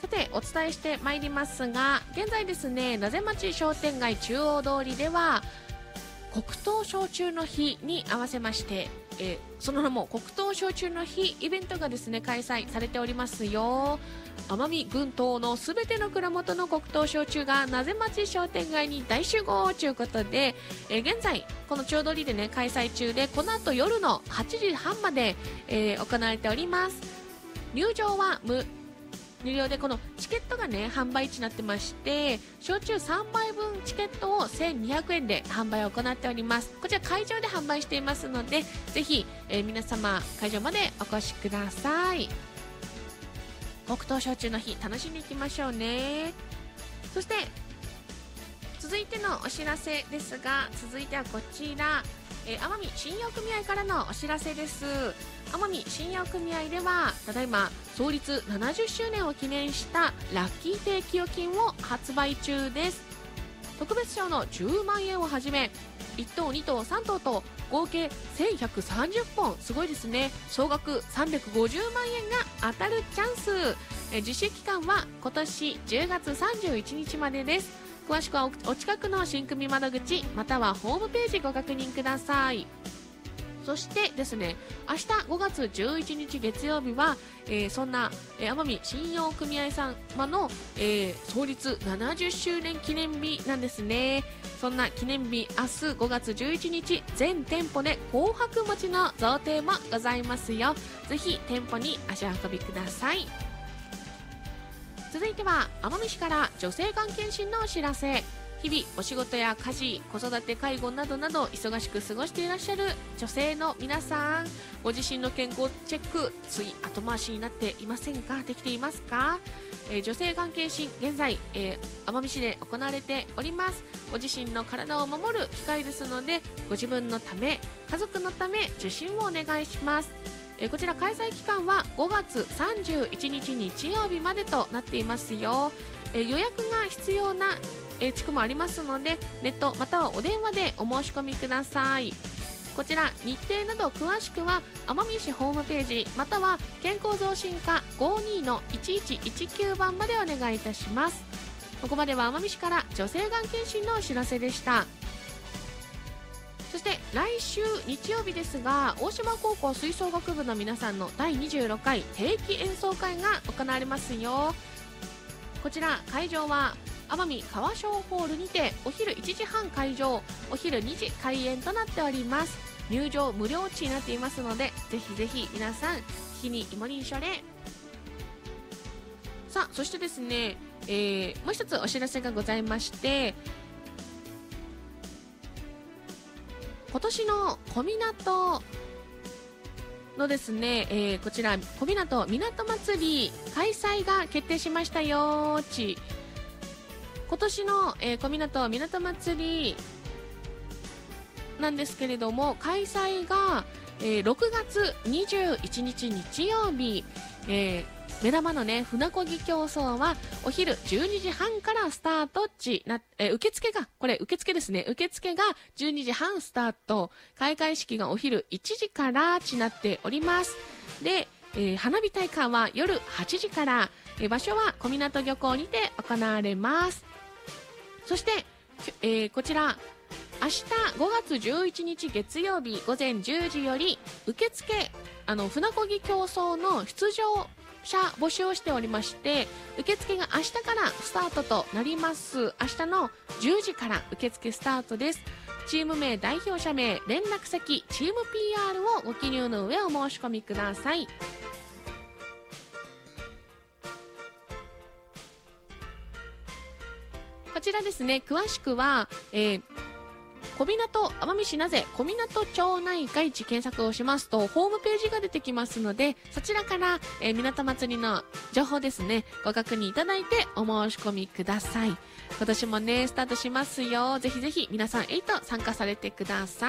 てお伝えしてまいりますが、現在ですね、なぜ町商店街中央通りでは黒糖焼酎の日に合わせまして、その名も黒糖焼酎の日イベントがですね開催されておりますよ。奄美群島のすべての蔵元の黒糖焼酎がなぜ町商店街に大集合ということで、現在この中央通りでね開催中で、この後夜の8時半まで、行われております。入場は無料で、このチケットがね販売地になってまして、焼酎3杯分チケットを1200円で販売を行っております。こちら会場で販売していますので、ぜひ、皆様会場までお越しください。黒糖焼酎の日楽しんでいきましょうね。そして続いてのお知らせですが、続いてはこちら、奄美信用組合からのお知らせです。奄美信用組合ではただいま創立70周年を記念したラッキー定期預金を発売中です。特別賞の10万円をはじめ1等2等3等と合計1130本、すごいですね、総額350万円が当たるチャンス。実施期間は今年10月31日までです。詳しくはお近くの新組窓口またはホームページご確認ください。そしてですね、明日5月11日月曜日は、そんな、奄美信用組合様の、創立70周年記念日なんですね。そんな記念日、明日5月11日全店舗で紅白餅の贈呈もございますよ。ぜひ店舗に足を運びください。続いては奄美市から女性がん検診のお知らせ。日々お仕事や家事、子育て、介護などなど忙しく過ごしていらっしゃる女性の皆さん、ご自身の健康チェックつい後回しになっていませんか？できていますか？女性がん検診現在、奄美市で行われております。ご自身の体を守る機会ですので、ご自分のため家族のため受診をお願いします。こちら開催期間は5月31日日曜日までとなっていますよ。予約が必要な地区もありますので、ネットまたはお電話でお申し込みください。こちら日程など詳しくは奄美市ホームページまたは健康増進課 52-1119 番までお願いいたします。ここまでは奄美市から女性がん検診のお知らせでした。そして来週日曜日ですが、大島高校吹奏楽部の皆さんの第26回定期演奏会が行われますよ。こちら会場は奄美川小ホールにてお昼1時半会場、お昼2時開演となっております。入場無料地になっていますので、ぜひぜひ皆さん聞きに芋に一緒で。さあ、そしてですね、もう一つお知らせがございまして、今年の小湊のですね、こちら小湊港祭り開催が決定しましたよ。今年の、小湊港祭りなんですけれども、開催が、6月21日日曜日、目玉のね船漕ぎ競争はお昼12時半からスタート受付ですね、受付が12時半スタート、開会式がお昼1時からなっております。で、花火大会は夜8時から、場所は小湊漁港にて行われます。そして、こちら明日5月11日月曜日午前10時より受付船漕ぎ競争の出場者募集をしておりまして、受付が明日からスタートとなります。明日の10時から受付スタートです。チーム名、代表者名、連絡先、チーム PR をご記入の上お申し込みください。こちらですね、詳しくは、小湊奄美市なぜ小湊町内会地検索をしますとホームページが出てきますので、そちらから、港祭りの情報ですねご確認いただいてお申し込みください。今年もねスタートしますよ。ぜひぜひ皆さん参加されてください。